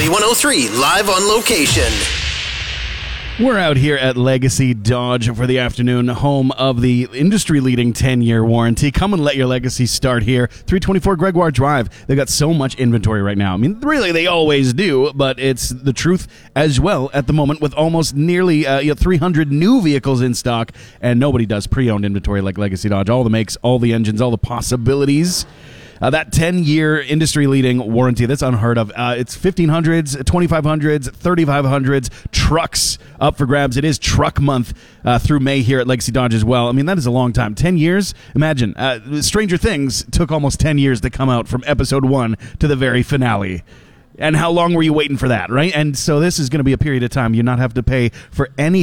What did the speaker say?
B103, live on location. We're out here at Legacy Dodge for the afternoon, home of the industry-leading 10-year warranty. Come and let your legacy start here. 324 Gregoire Drive. They've got so much inventory right now. I mean, really, they always do, but it's the truth as well at the moment with almost nearly 300 new vehicles in stock, and nobody does pre-owned inventory like Legacy Dodge. All the makes, all the engines, all the possibilities. That 10-year industry-leading warranty, that's unheard of. It's 1500s, 2500s, 3500s, trucks up for grabs. It is truck month through May here at Legacy Dodge as well. I mean, that is a long time. 10 years? Imagine. Stranger Things took almost 10 years to come out from episode 1 to the very finale. And how long were you waiting for that, right? And so this is going to be a period of time you not have to pay for any